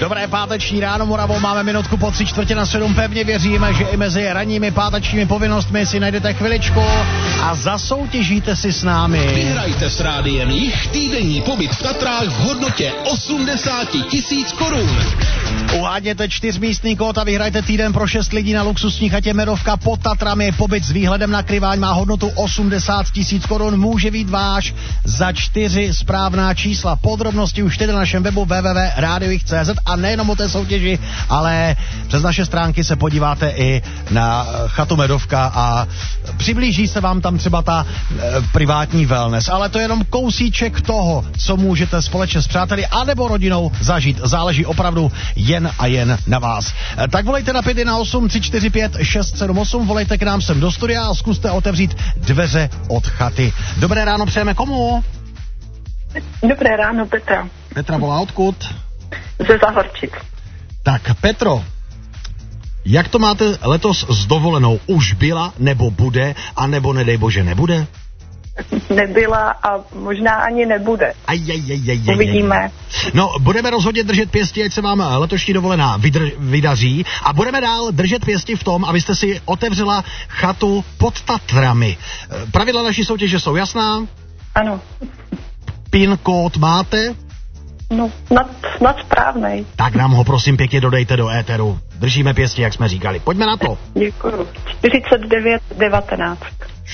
Dobré páteční ráno, Moravou, máme minutku po 6:45, pevně věříme, že i mezi ranními pátečními povinnostmi si najdete chviličku a zasoutěžíte si s námi. Vyhrajte s Rádiem Jich týdenní pobyt v Tatrách v hodnotě 80 000 korun. Uháděte 4místný kód a vyhrajte týden pro 6 lidí na luxusní chatě Medovka pod Tatrami. Pobyt s výhledem na Kryváň má hodnotu 80 000 korun, může být váš za 4 správná čísla. Podrobnosti už tedy na našem webu www.radiojich.cz a nejenom o té soutěži, ale přes naše stránky se podíváte i na chatu Medovka a přiblíží se vám tam třeba ta privátní wellness. Ale to je jenom kousíček toho, co můžete společně s přáteli anebo rodinou zažít. Záleží opravdu jen a jen na vás. Tak volejte na 518 345 678, volejte k nám sem do studia a zkuste otevřít dveře od chaty. Dobré ráno přejeme komu? Dobré ráno, Petra. Petra volá odkud? Ze Zahorčic. Tak Petro, jak to máte letos s dovolenou? Už byla, nebo bude, a nebo nedej bože nebude? Nebyla a možná ani nebude. Uvidíme. No, budeme rozhodně držet pěstí, ať se vám letošní dovolená vydaří a budeme dál držet pěstí v tom, abyste si otevřela chatu pod Tatrami. Pravidla naší soutěže jsou jasná? Ano. PIN kód máte? No, snad správnej. Tak nám ho prosím pěkně dodejte do éteru. Držíme pěstí, jak jsme říkali. Pojďme na to. Děkuju. 4919.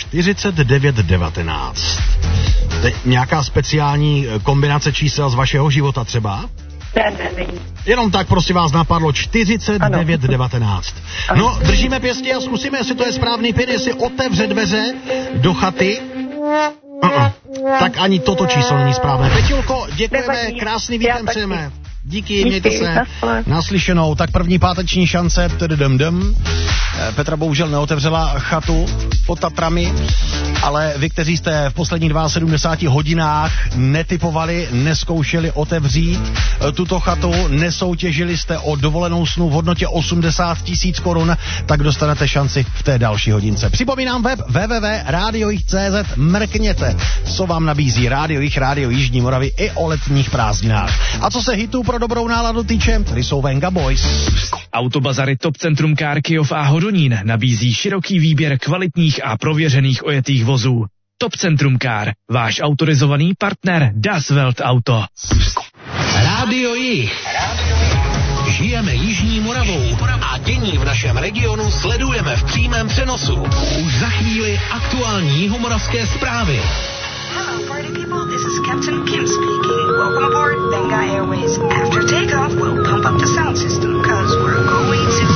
4919. Nějaká speciální kombinace čísel z vašeho života třeba? Ne. Jenom tak prostě vás napadlo 4919. No, držíme pěstí a zkusíme, jestli to je správný PIN, jestli otevře dveře do chaty. Tak ani toto číslo není správné. Peťulko, děkujeme, krásný víkend přejeme. Díky, mějte se naslyšenou. Tak první páteční šance. Petra bohužel neotevřela chatu pod Tatrami, ale vy, kteří jste v posledních 72 hodinách netipovali, neskoušeli otevřít tuto chatu, nesoutěžili jste o dovolenou snu v hodnotě 80 000 korun, tak dostanete šanci v té další hodince. Připomínám web www.radiojich.cz, mrkněte, co vám nabízí Rádio Jich, Rádio Jižní Moravy i o letních prázdninách. A co se hitů pro dobrou náladu týče, tady jsou Venga Boys. Autobazary Top Centrum Car Kyjov a Hodonín nabízí široký výběr kvalitních a prověřených ojetých vozů. Top Centrum Car, váš autorizovaný partner Das Welt Auto. Rádio Jich. Žijeme Jižní Moravou a dění v našem regionu sledujeme v přímém přenosu. Už za chvíli aktuální jihomoravské zprávy. Hello, party people. This is Captain Kim speaking. Welcome aboard Benga Airways. After takeoff.